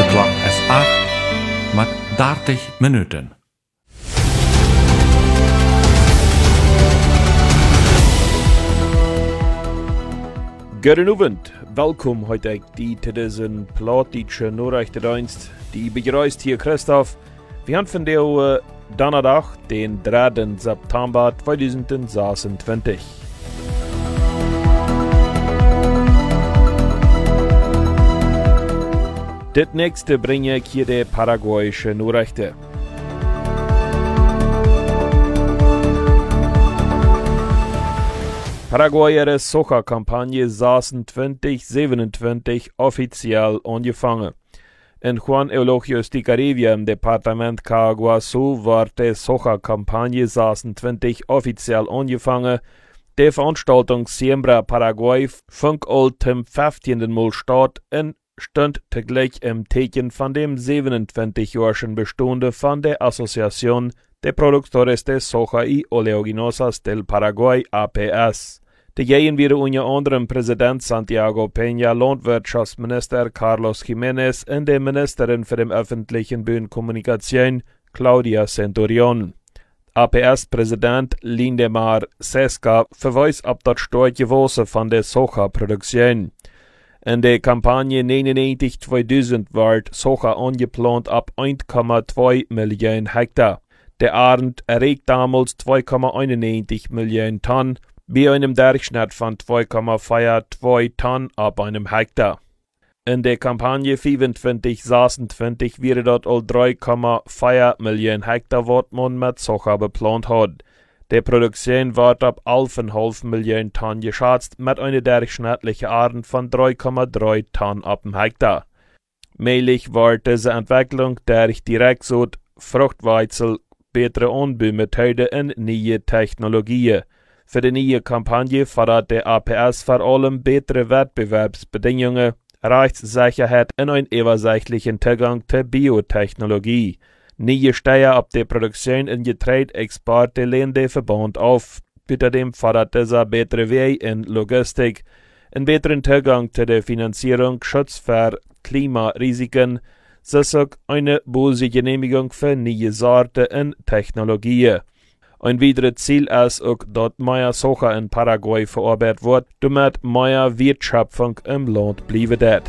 De klok is 8 met 30 minuten. Goedenavond, welkom heute die deze plaatdeutsche Nachrichtendienst. Die begrüßt hier Christoph. Wir haben von der Donnerstag, den 3. September 2026. Das nächste bringe ich hier die paraguayische Nachrichten. Paraguayere Soja-Kampagne 2027 offiziell angefangen. In Juan Eulogius de Carivia im Departement Caguasu war die Soja-Kampagne 2020 offiziell angefangen. Die Veranstaltung Siembra Paraguay fand zum 15. Mal statt und stand zugleich im Teken von dem 27-jährigen Bestande von der Asociación de Productores de Soja y Oleaginosas del Paraguay, APS. Dagegen wieder unter anderem Präsident Santiago Peña, Landwirtschaftsminister Carlos Jiménez und die Ministerin für die öffentlichen Bühnenkommunikation Claudia Centurion. APS-Präsident Lindemar Seska verweist auf das starke Wachstum von der Soja-Produktion. In der Kampagne 99-2000 wird Soja angeplant ab 1,2 Millionen Hektar. Der Arend erregt damals 2,91 Millionen Tonnen, bei einem Durchschnitt von 2,42 Tonnen ab einem Hektar. In der Kampagne 25-26 wird dort all 3,4 Millionen Hektar, was man mit Soja beplant hat. Die Produktion wird ab 11,5 Millionen Tonnen geschätzt, mit einer durchschnittlichen Arend von 3,3 Tonnen ab dem Hektar. Möglich wird diese Entwicklung durch Direktsaat, Fruchtweizel, bessere Anbaumethoden und neue Technologien. Für die neue Kampagne fordert der APS vor allem bessere Wettbewerbsbedingungen, Rechtssicherheit und einen übersichtlichen Zugang zur Biotechnologie. Neue Steuer auf die Produktion und Getreideexporte lehnt der Verband auf. Außerdem fordert dieser bessere Wege in Logistik, einen besseren Zugang zu der Finanzierung, Schutz vor Klimarisiken, sowie eine böse Genehmigung für neue Sorten und Technologien. Ein weiteres Ziel ist auch, dass mehr Soja in Paraguay verarbeitet wird, damit mehr Wertschöpfung im Land bleiben wird.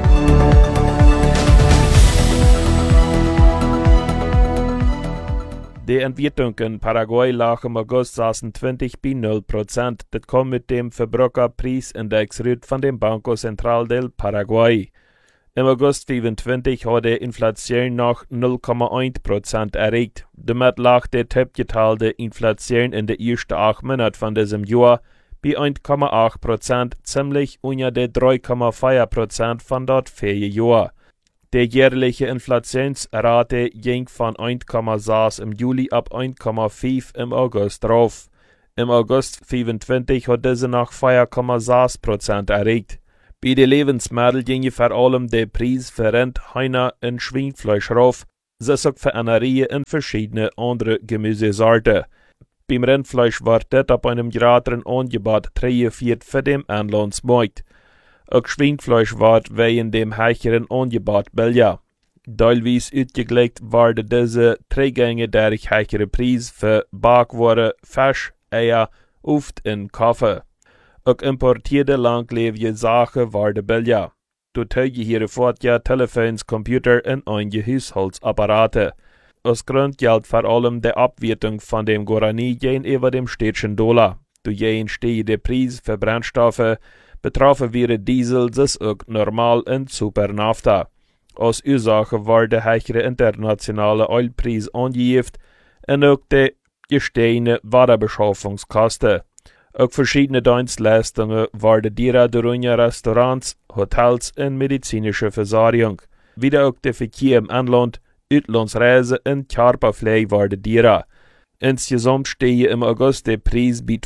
Die Entwicklung in Paraguay lag im August 2020 bei 0%. Das kommt mit dem Verbraucherpreisindex von dem Banco Central del Paraguay. Im August 2025 hat die Inflation noch 0,1% erreicht. Damit lag die tippgeteilte Inflation in den ersten 8 Monaten von diesem Jahr bei 1,8%, ziemlich unter den 3,4% von dort 4 Jahren. Die jährliche Inflationsrate ging von 1,6 im Juli ab 1,5 im August drauf. Im August 2025 hat diese noch 4,6% erreicht. Bei den Lebensmitteln ging vor allem der Preis für Rind, Heiner und Schweinfleisch rauf, sowie für eine Reihe und verschiedene andere Gemüsesorten. Beim Rindfleisch wird das ab einem größeren Angebot triumphiert für den Inlandsmarkt. Auch Schweinfleisch wird wegen dem höheren Angebot billiger. Teilweise ausgelegt werden diese Trägänge durch höhere Preise für Backwaren, Fisch, Eier, Oft und Kaffee. Auch importierte langlebige Sachen werden billiger. Dazu gehören fortja Telefons, Computer und einige Haushaltsapparate. Aus Grund gilt vor allem die Abwertung von dem Guarani gegenüber dem städtischen Dollar. Durch jeden steigenden Preis für Brennstoffe betroffen wäre Diesel, das auch normal und Supernafta. Aus Ursache werden höhere internationale Ölpreise angegeben und auch die gestiegene Wasserbeschaffungskosten. Auch verschiedene Dienstleistungen werden direkt durch Restaurants, Hotels und medizinische Versorgung. Wieder auch der Verkehr im Inland, Auslandsreisen und Körperpflege werden direkt. Insgesamt stehe im August der Preis bei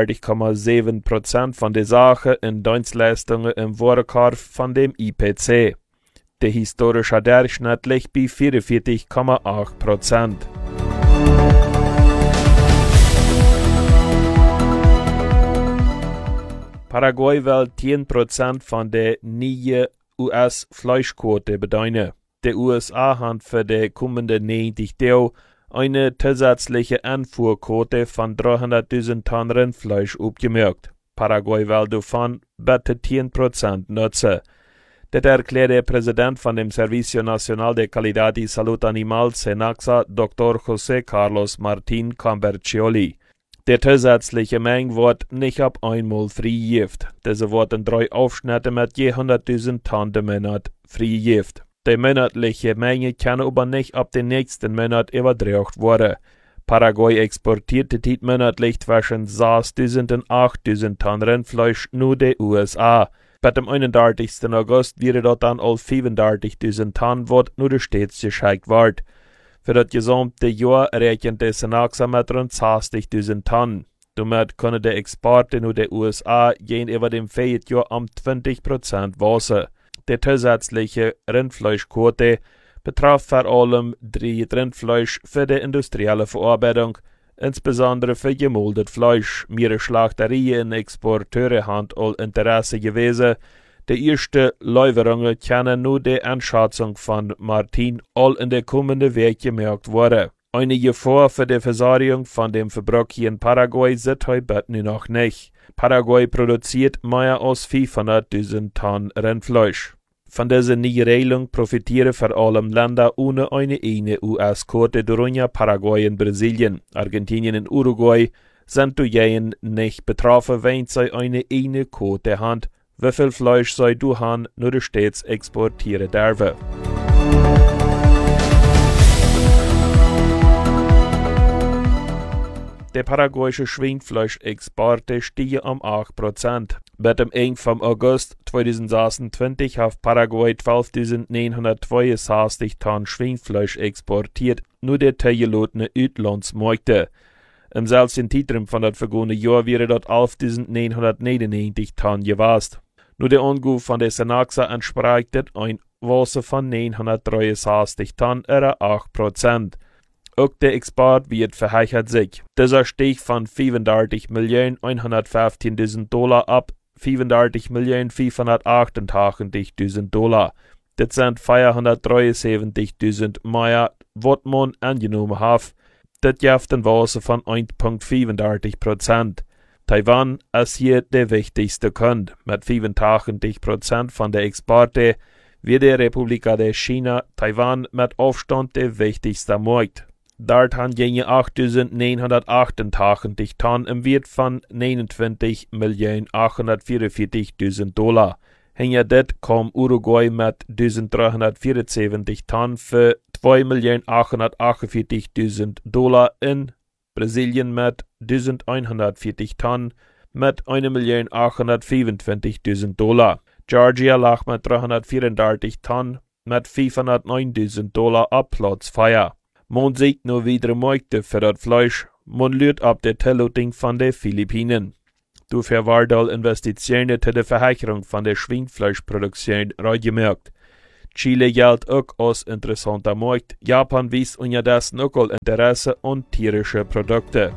32,7% von den Sachen und Dienstleistungen im Warenkorb von dem IPC. Der historische Durchschnitt liegt bei 44,8%. Paraguay will 10% von der neuen US-Fleischquote bedienen. Die USA haben für die kommenden 90 Tage eine zusätzliche Anfuhrquote von 300.000 Tonnen Rindfleisch aufgemerkt. Paraguay will davon bitte 10% nutzen. Das erklärt der Präsident von dem Servicio Nacional de Calidad y Salud Animal, SENASA, Dr. José Carlos Martín Cambercioli. Der zusätzliche Menge wird nicht ab einmal freigegeben. Diese wird in 3 Aufschnitte mit je 100.000 Tonnen im Monat freigegeben. Die monatliche Menge kann aber nicht ab den nächsten Monat übertragen werden. Paraguay exportierte monatlich zwischen 6.000 und 8.000 Tonnen Rindfleisch nur die USA. Bei dem 31. August wäre dort dann all 35.000 Tonnen, was nur die Stets geschickt wird. Für das gesamte Jahr rechnet der SENASA mit rund 60.000 Tonnen. Damit können die Exporte nur der USA gegenüber dem Jahr um 20% wachsen. Die zusätzliche Rindfleischquote betraf vor allem Rindfleisch für die industrielle Verarbeitung, insbesondere für gemoldenes Fleisch. Mehrere Schlachterien und Exporteure haben all Interesse gewesen. Die ersten Lieferungen können nur die Einschätzung von Martin all in der kommenden Woche gemerkt werden. Eine Gefahr für die Versorgung von dem Verbrauch hier in Paraguay sieht heute noch nicht. Paraguay produziert mehr als 500.000 Tonnen Rindfleisch. Von dieser neuen Regelung profitieren vor allem Länder ohne eine US-Quote, darunter Paraguay und Brasilien. Argentinien und Uruguay sind durch nicht betroffen, wenn sie eine Quote haben. Wie viel Fleisch sie haben, nur die Stets exportieren dürfen. Die paraguayische Schweinefleischexporte stiegen um 8%. Mit dem Ende vom August 2026 hat Paraguay 12.962 Tonnen Schweinefleisch exportiert, nur der teilgeladene Auslandsmärkte. Im selben Zeitraum von das vergangenen Jahr wäre dort 11.999 Tonnen gewesen. Nur der Anruf von der SENASA entsprach ein Wasser von 963 Tonnen, oder 8%. Auch der Export wird verheichert sich. Dieser stieg von $35.115.000 ab $35.588.000. Das sind 473.000 mehr, was man angenommen hat. Das gibt ein Wasser von 1,35%. Taiwan ist hier der wichtigste Kunde. Mit 85% von der Exporte wird die Republik der China Taiwan mit Aufstand der wichtigste Markt. Dort haben gegen 8.988 Tonnen im Wert von $29.844.000. Hinter das kam Uruguay mit 1.374 Tonnen für $2.848.000 in Brasilien mit 1.140 Tonnen mit $1.825.000. Georgia lag mit 334 Tonnen mit $509.000 ab Platz 4. Man sieht nur wieder Märkte für das Fleisch. Man lügt ab der Tilluting von den Philippinen. Dafür werden Investitionen zu der Verheicherung von der Schweinefleischproduktion gemerkt. Chile gilt auch als interessanter Markt. Japan wies unterdessen auch Interesse an tierische Produkte.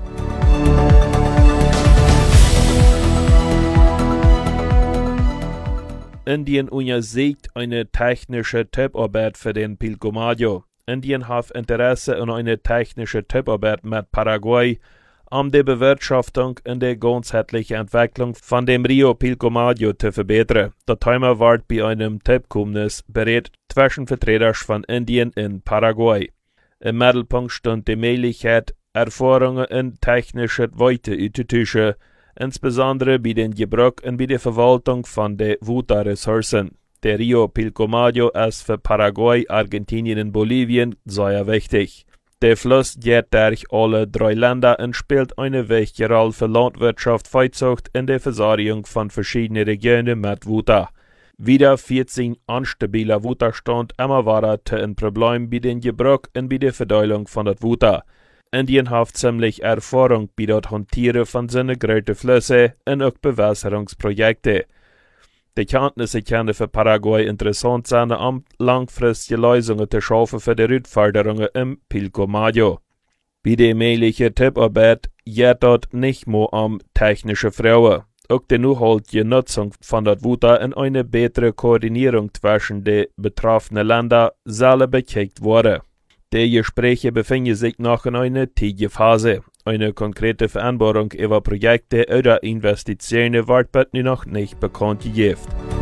Indien untersucht eine technische Tipparbeit für den Pilcomayo. Indien hat Interesse an einer technischen Tipparbeit mit Paraguay, um die Bewirtschaftung und die ganzheitliche Entwicklung von dem Rio Pilcomayo zu verbessern. Das Thema wird bei einem Tippkommunis berät zwischen Vertretern von Indien und Paraguay. Im Mittelpunkt stand die Möglichkeit, Erfahrungen in technischer Weite auszutauschen, insbesondere bei den Gebrauch und bei der Verwaltung von den Wasserressourcen. Der Rio Pilcomayo ist für Paraguay, Argentinien und Bolivien sehr wichtig. Der Fluss geht durch alle 3 Länder und spielt eine wichtige Rolle für Landwirtschaft, Viehzucht und die Versorgung von verschiedenen Regionen mit Wasser. Wieder 14 instabiler Wasserstand immer war ein Problem bei den Gebrauch und bei der Verteilung von das Wasser. Indien hat ziemlich Erfahrung bei das Hantieren von seinen großen Flüssen und auch Bewässerungsprojekte. Die Kenntnisse können für Paraguay interessant sein, um langfristige Lösungen zu schaffen für die Rückforderungen im Pilcomayo. Bei der möglichen Tipparbeit geht dort nicht mehr um technische Frauen. Auch die nachhaltige Nutzung von der Wuta und eine bessere Koordinierung zwischen den betroffenen Ländern soll bekickt werden. Die Gespräche befinden sich noch in einer tiefen Phase. Eine konkrete Vereinbarung über Projekte oder Investitionen wird noch nicht bekannt gegeben.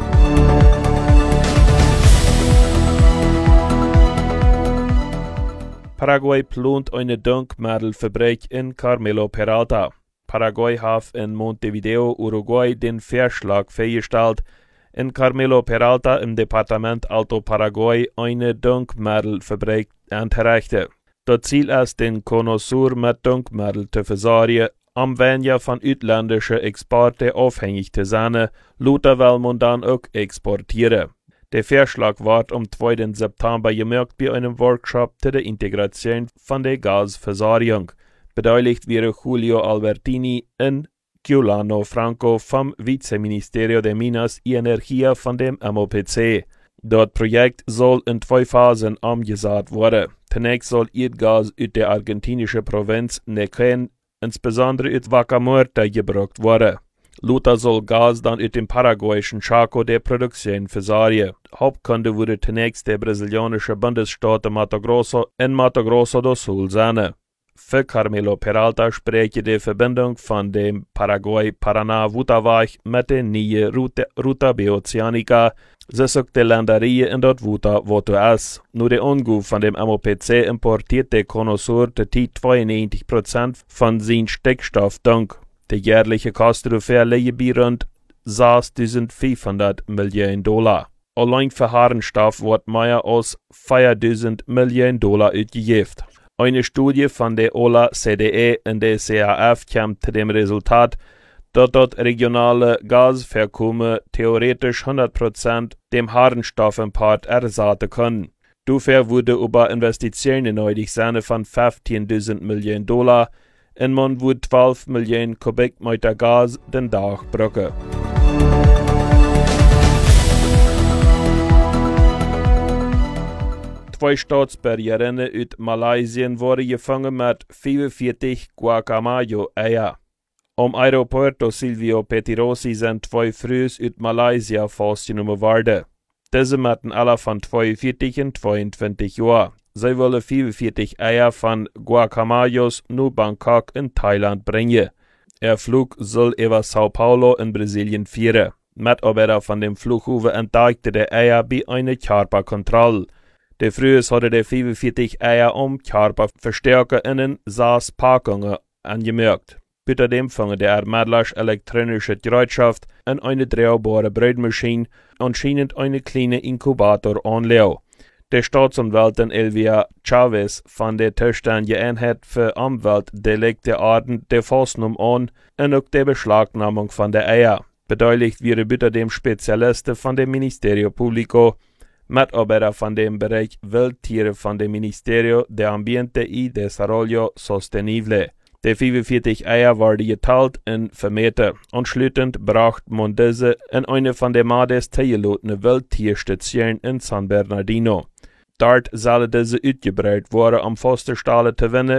Paraguay plant eine Denkmalfabrik in Carmelo Peralta. Paraguay hat in Montevideo, Uruguay, den Vorschlag vorgestellt, in Carmelo Peralta im Departement Alto Paraguay eine Denkmalfabrik anzurichten. Das Ziel ist, den Connoisseur mit Denkmälern zu versorgen, am weniger von ausländischen Exporten abhängig zu sein, lauter will man dann auch exportieren. Der Vorschlag wird am 2. September gemerkt bei einem Workshop zur Integration von der Gasversorgung. Beteiligt wäre Julio Albertini und Giuliano Franco vom Vizeministerio de Minas y Energia von dem MOPC. Das Projekt soll in 2 Phasen umgesetzt werden. Zunächst soll Erdgas aus der argentinischen Provinz Neuquén, insbesondere aus Vaca Muerta, gebracht werden. Lauter soll Gas dann aus dem paraguayischen Chaco der Produktion versorgen. Hauptkunde wurde zunächst der brasilianische Bundesstaat Mato Grosso und Mato Grosso do Sul sein. Für Carmelo Peralta spreche die Verbindung von dem Paraguay-Paraná-Wuta-Weg mit der neuen Ruta Beoceanica, sie sagt die Länderie in dort Wuta, wo du es. Nur der Ungu von dem MOPC importiert der Connoisseur der 92% von seinem Stickstoffdunk. Der jährliche Kosten dafür liegt bei rund $6.500 Millionen. Allein für Harnstoff wird mehr als $4.000 Millionen ausgegeben. Eine Studie von der OLA, CDE und der CAF kam zu dem Resultat, dass dort regionale Gasverkäufe theoretisch 100% dem Harnstoffimport ersetzen können. Dafür würde über Investitionen nötig sein von $15.000 Millionen und man würde 12 Millionen Kubikmeter Gas den Tag brauchen. Zwei Staatsbürgerinnen aus Malaysia wurden gefangen mit 45 Guacamayo-Eier. Am Aeroporto Silvio Pettirossi sind 2 Frühs aus Malaysia festgenommen worden. Diese hatten alle von 42 und 22 Jahren. Sie wollen 44 Eier von Guacamayos nach Bangkok in Thailand bringen. Der Flug soll über Sao Paulo in Brasilien führen. Mitarbeiter von dem Flughafen entdeckte die Eier bei einer Körperkontrolle. Der Frühs hatte die 45 Eier Körperverstärker in 6 Packungen angemerkt. Bei dem fangen der Ermittler elektronische Gerätschaft und eine drehbare Brotmaschine anscheinend eine kleine Inkubator anlegen. Der Staatsanwältin Elvia Chavez von der zuständigen Einheit für Umweltdelikte ordnet die Festnahme an und auch die Beschlagnahmung von der Eier. Beteiligt wäre bei dem Spezialisten von dem Ministerio Público, Mitarbeiter von dem Bereich Wildtiere von dem Ministerio de Ambiente y Desarrollo Sostenible. Die 45 Eier wurden geteilt und vermehrt. Anschließend brachte man diese in eine von den Mades zugeladenen Wildtierstationen in San Bernardino. Dort sollen diese ausgebreitet werden, um Fosterstalle zu gewinnen,